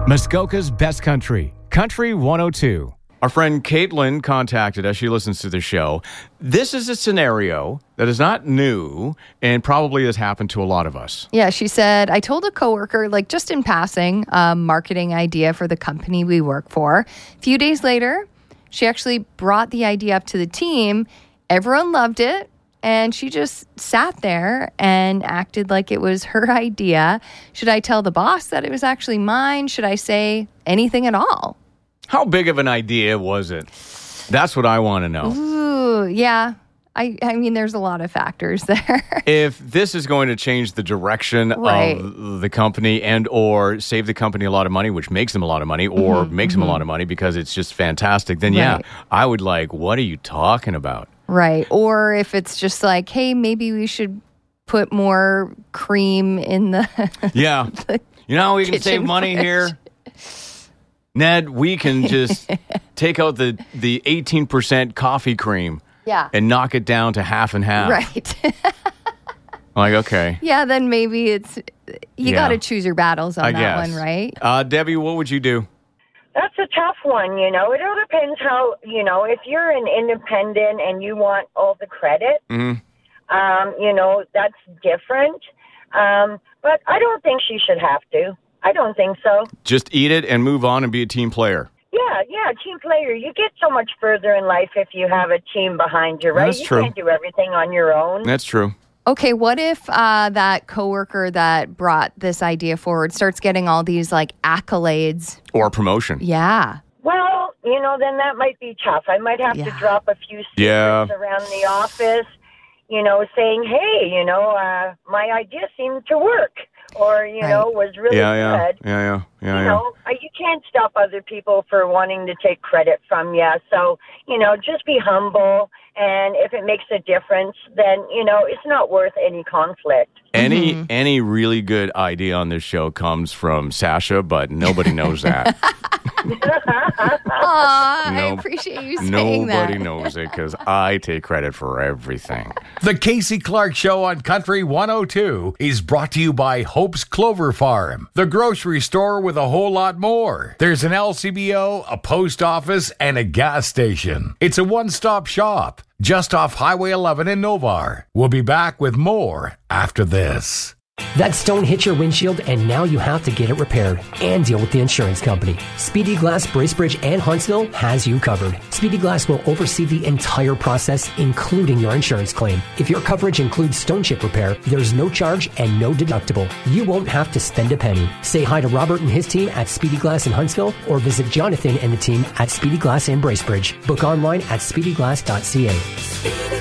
Muskoka's Best Country, Country 102. Our friend Caitlin contacted us. She listens to the show. This is a scenario that is not new and probably has happened to a lot of us. Yeah, she said, I told a coworker, just in passing, a marketing idea for the company we work for. A few days later, she actually brought the idea up to the team. Everyone loved it. And she just sat there and acted like it was her idea. Should I tell the boss that it was actually mine? Should I say anything at all? How big of an idea was it? That's what I want to know. Ooh, yeah. I mean, there's a lot of factors there. If this is going to change the direction of the company and or save the company a lot of money, which makes them a lot of money, or makes them a lot of money because it's just fantastic, then yeah, I would what are you talking about? Right. Or if it's just hey, maybe we should put more cream in the Yeah. We can save money here. Ned, we can just take out the 18% coffee cream and knock it down to half and half. Right. Okay. Yeah, then maybe it's you got to choose your battles on that one, right? Debbie, what would you do? That's a tough one, It all depends how, if you're an independent and you want all the credit, that's different. But I don't think she should have to. I don't think so. Just eat it and move on and be a team player. Yeah, team player. You get so much further in life if you have a team behind you, right? That's true. You can't do everything on your own. That's true. Okay, what if that coworker that brought this idea forward starts getting all these accolades or promotion? Yeah. Well, then that might be tough. I might have to drop a few secrets around the office, saying, hey, my idea seemed to work. Or, was really good. You can't stop other people for wanting to take credit from you. So, just be humble. And if it makes a difference, then, it's not worth any conflict. Any really good idea on this show comes from Sasha, but nobody knows that. I appreciate you saying that. Nobody knows it because I take credit for everything. The Casey Clark Show on Country 102 is brought to you by Hope's Clover Farm, the grocery store with a whole lot more. There's an LCBO, a post office, and a gas station. It's a one-stop shop just off Highway 11 in Novar. We'll be back with more after this. That stone hit your windshield and now you have to get it repaired and deal with the insurance company. Speedy Glass Bracebridge and Huntsville has you covered. Speedy Glass will oversee the entire process, including your insurance claim. If your coverage includes stone chip repair, there's no charge and no deductible. You won't have to spend a penny. Say hi to Robert and his team at Speedy Glass in Huntsville or visit Jonathan and the team at Speedy Glass in Bracebridge. Book online at speedyglass.ca.